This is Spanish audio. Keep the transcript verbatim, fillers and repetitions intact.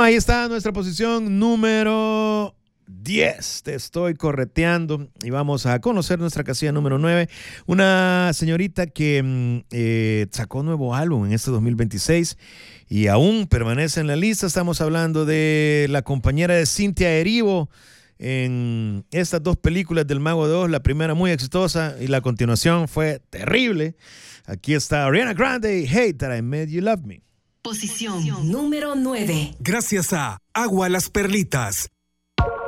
ahí está nuestra posición número diez. Te estoy correteando y vamos a conocer nuestra casilla número nueve. Una señorita que eh, sacó nuevo álbum en este dos mil veintiséis y aún permanece en la lista. Estamos hablando de la compañera de Cynthia Erivo en estas dos películas del Mago de Oz. La primera muy exitosa y la continuación fue terrible. Aquí está Ariana Grande, Hey That I Made You Love Me. Posición número nueve. Gracias a Agua Las Perlitas.